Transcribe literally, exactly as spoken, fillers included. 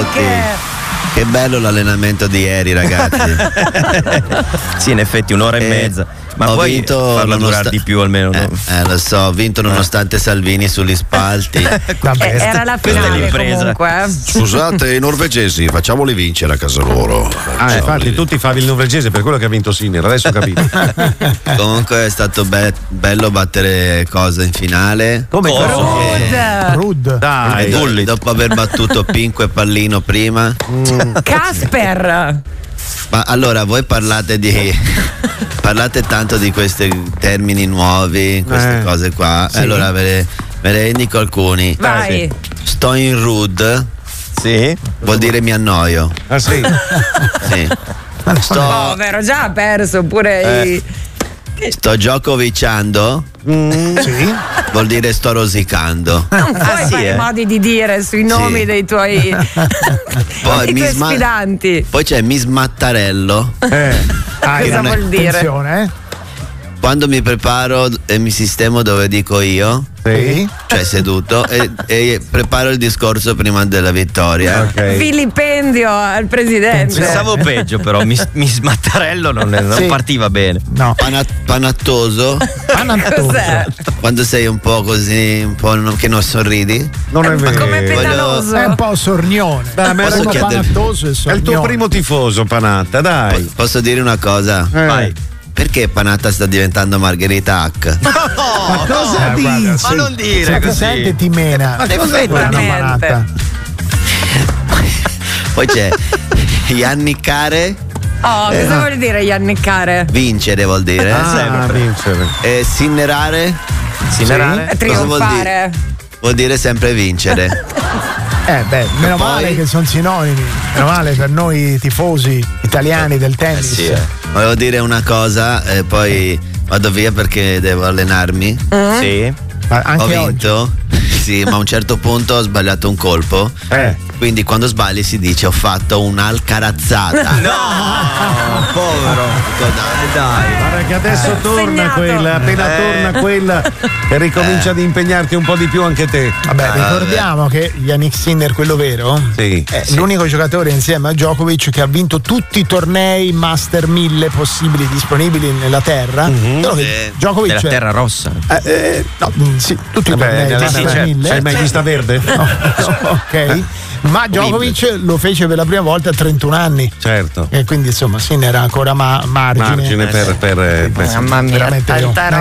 anche. Che bello l'allenamento di ieri, ragazzi. Sì, in effetti un'ora e mezza. Ma ho puoi vinto farla nonost- durare di più almeno, eh, no? eh, lo so, ho vinto nonostante Salvini sugli spalti. Vabbè, eh, era la finale comunque. Scusate, i norvegesi, facciamoli vincere a casa loro. Ah, infatti tu ti favi il norvegese, per quello che ha vinto Sinner, adesso ho capito. Comunque è stato be- bello battere cosa in finale. Come Rude. Rude. Dai, E do- dopo aver battuto Pinco e Pallino prima. Mm. Casper. Ma allora voi parlate di parlate tanto di questi termini nuovi, queste Eh, cose qua. sì. Allora ve ne, ve ne indico alcuni. Vai. Sto in rude. Sì. Vuol dire mi annoio. Ah sì. Sì. Sto, Povero, già ha perso pure Eh. i. sto giocovicciando. Mm, sì. Vuol dire sto rosicando. Non puoi sì, fare eh. modi di dire sui nomi Sì. dei tuoi, Poi dei mi tuoi sma- sfidanti. Poi c'è mi smattarello. Eh. Ah, Cosa non è- vuol dire? Attenzione, eh. Quando mi preparo e mi sistemo dove dico io, Sì. cioè seduto, e, e preparo il discorso prima della vittoria. Ok. Vilipendio al presidente. Pensavo peggio, però mi, mi smattarello non, non Sì. partiva bene. No. Pana- panattoso, Panattoso. Cos'è? quando sei un po' così, un po' non- che non sorridi. Non è vero. Come Voglio- pedaloso. È un po' sornione. Dai, ma Posso era- Uno chiedere- panattoso e È il sornione. tuo primo tifoso, Panatta, dai. Posso dire una cosa? Eh. Vai. Perché Panatta sta diventando Margherita Hack? Ma cosa Eh, guarda, dici? Ma non dire Se ti così. sente ti mena. Ma cosa È una veramente? manata. Poi c'è Iannicare, Oh, cosa vuol dire Iannicare? vincere vuol dire. Ah, sempre. vincere. E Sinnerare Sinerare? cosa vuol Trionfare. vuol dire sempre vincere. Eh beh, meno poi- male che sono sinonimi. Meno male per noi tifosi italiani del tennis. Sì, eh. Volevo dire una cosa e poi vado via perché devo allenarmi. Sì. Ma anche Ho oggi. vinto, sì, ma a un certo punto ho sbagliato un colpo. Eh. Quindi quando sbagli si dice ho fatto un'alcarazzata. No, povero. Dai. Guarda che adesso Eh, torna segnato. quella, appena Eh. torna quella e ricomincia ad impegnarti un po' di più anche te. Vabbè, ricordiamo che Yannick Sinner, quello vero, Sì. è l'unico giocatore insieme a Djokovic che ha vinto tutti i tornei Master mille possibili disponibili nella terra. Solo che Sì. Djokovic Della terra rossa. eh, eh, no, mm, sì, tutti i Vabbè, tornei nella- Master sì, certo. mille. Hai mai vista verde? No, ok. Ma Djokovic lo fece per la prima volta a trentuno anni. Certo. E quindi insomma Sinner era ancora ma- margine. Margine per, per, per Mamma mia, Veramente tanta una